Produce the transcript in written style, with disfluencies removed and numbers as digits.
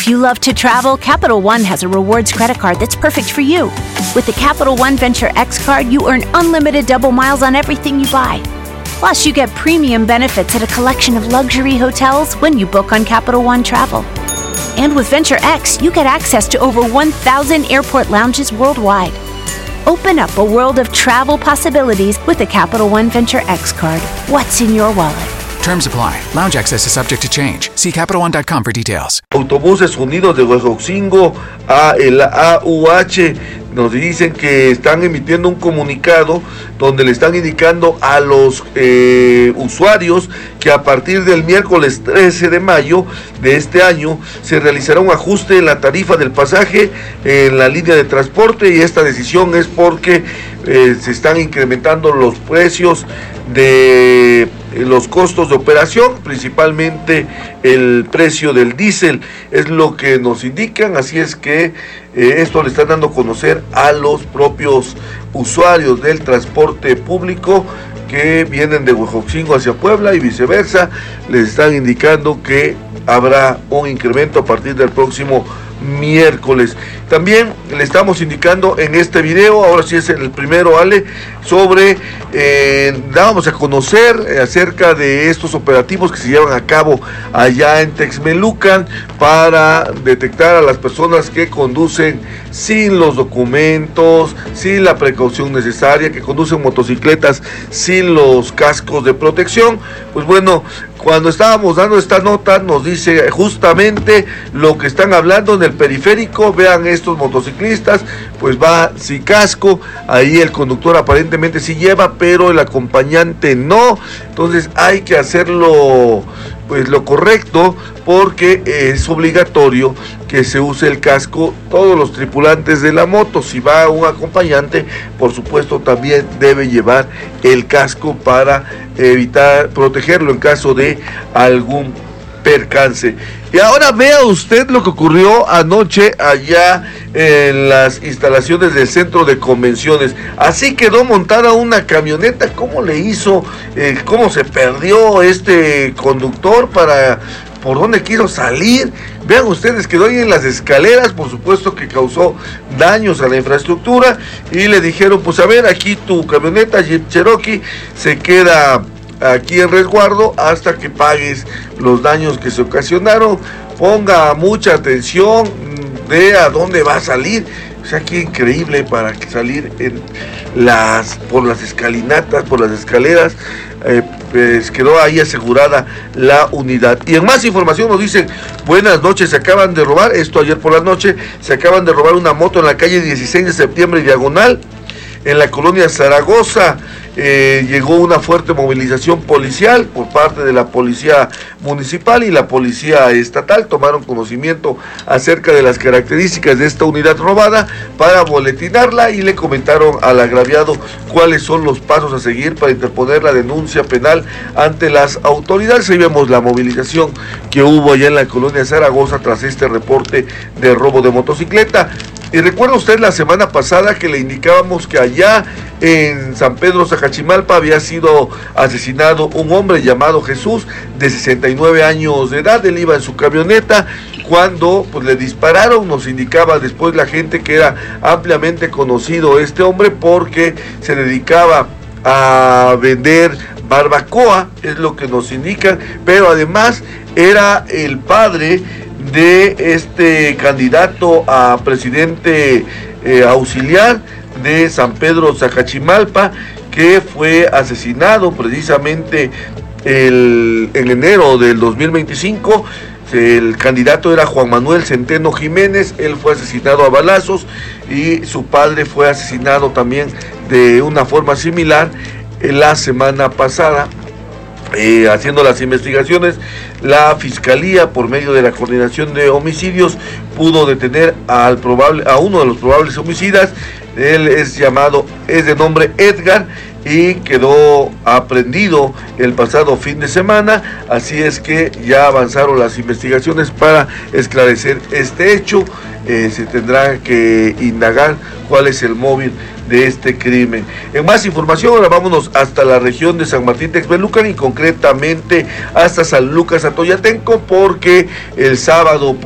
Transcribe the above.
If you love to travel, Capital One has a rewards credit card that's perfect for you. With the Capital One Venture X card, you earn unlimited double miles on everything you buy. Plus, you get premium benefits at a collection of luxury hotels when you book on Capital One Travel. And with Venture X, you get access to over 1,000 airport lounges worldwide. Open up a world of travel possibilities with the Capital One Venture X card. What's in your wallet? Terms apply. Lounge access is subject to change. See CapitalOne.com for details. Autobuses Unidos de Huejotzingo, el AUH, nos dicen que están emitiendo un comunicado donde le están indicando a los usuarios que a partir del miércoles 13 de mayo de este año se realizará un ajuste en la tarifa del pasaje en la línea de transporte, y esta decisión es porque se están incrementando los precios de los costos de operación, principalmente el precio del diésel, es lo que nos indican. Así es que esto le están dando a conocer a los propios usuarios del transporte público que vienen de Huejotzingo hacia Puebla y viceversa. Les están indicando que habrá un incremento a partir del próximo miércoles. También le estamos indicando en este video, ahora sí es el primero, Ale, sobre dábamos a conocer acerca de estos operativos que se llevan a cabo allá en Texmelucan para detectar a las personas que conducen sin los documentos, sin la precaución necesaria, que conducen motocicletas sin los cascos de protección. Pues bueno, cuando estábamos dando esta nota nos dice justamente lo que están hablando en el periférico. Vean, estos motociclistas pues va sin casco, ahí el conductor aparentemente sí lleva, pero el acompañante no. Entonces hay que hacerlo pues lo correcto, porque es obligatorio que se use el casco todos los tripulantes de la moto. Si va un acompañante, por supuesto también debe llevar el casco para evitar, protegerlo en caso de algún percance. Y ahora vea usted lo que ocurrió anoche allá en las instalaciones del centro de convenciones. Así quedó montada una camioneta. ¿Cómo le hizo? ¿Cómo se perdió este conductor por dónde quiso salir? Vean ustedes, quedó ahí en las escaleras, por supuesto que causó daños a la infraestructura, y le dijeron, pues a ver, aquí tu camioneta Jeep Cherokee se queda aquí en resguardo hasta que pagues los daños que se ocasionaron. Ponga mucha atención de a dónde va a salir. O sea, qué increíble para salir por las escalinatas, por las escaleras. Pues quedó ahí asegurada la unidad. Y en más información nos dicen, buenas noches, se acaban de robar, esto ayer por la noche, se acaban de robar una moto en la calle 16 de septiembre diagonal, en la colonia Zaragoza. Llegó una fuerte movilización policial por parte de la policía municipal y la policía estatal. Tomaron conocimiento acerca de las características de esta unidad robada para boletinarla, y le comentaron al agraviado cuáles son los pasos a seguir para interponer la denuncia penal ante las autoridades. Ahí vemos la movilización que hubo allá en la colonia Zaragoza tras este reporte de robo de motocicleta. Y recuerda usted la semana pasada que le indicábamos que allá en San Pedro Sacachimalpa había sido asesinado un hombre llamado Jesús, de 69 años de edad. Él iba en su camioneta cuando pues le dispararon. Nos indicaba después la gente que era ampliamente conocido este hombre porque se dedicaba a vender barbacoa, es lo que nos indican, pero además era el padre de este candidato a presidente auxiliar de San Pedro Sacachimalpa, que fue asesinado precisamente en enero del 2025. El candidato era Juan Manuel Centeno Jiménez. Él fue asesinado a balazos y su padre fue asesinado también de una forma similar la semana pasada. Haciendo las investigaciones, la fiscalía, por medio de la coordinación de homicidios, pudo detener a uno de los probables homicidas. Él es de nombre Edgar, y quedó aprehendido el pasado fin de semana. Así es que ya avanzaron las investigaciones para esclarecer este hecho. Se tendrá que indagar cuál es el móvil de este crimen. En más información, ahora vámonos hasta la región de San Martín Texmelucan, y concretamente hasta San Lucas Atoyatenco, porque el sábado